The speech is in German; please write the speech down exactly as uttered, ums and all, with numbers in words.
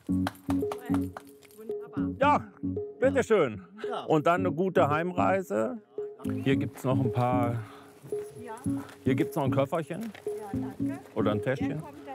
Ja, bitteschön. Und dann eine gute Heimreise. Hier gibt es noch ein paar. Hier gibt es noch ein Köfferchen Ja, danke. oder ein Der Täschchen. kommt